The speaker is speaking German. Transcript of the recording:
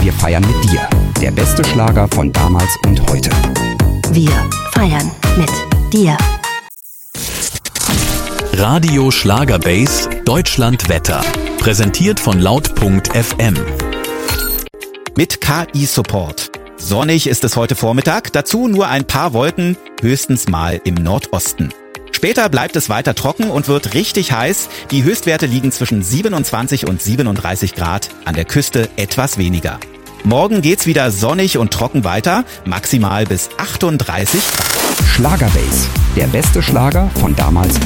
Wir feiern mit dir. Der beste Schlager von damals und heute. Wir feiern mit dir. Radio Schlagerbase Deutschland Wetter. Präsentiert von laut.fm. Mit KI-Support. Sonnig ist es heute Vormittag, dazu nur ein paar Wolken, höchstens mal im Nordosten. Später bleibt es weiter trocken und wird richtig heiß. Die Höchstwerte liegen zwischen 27 und 37 Grad, an der Küste etwas weniger. Morgen geht's wieder sonnig und trocken weiter, maximal bis 38 Grad. Schlagerbase. Der beste Schlager von damals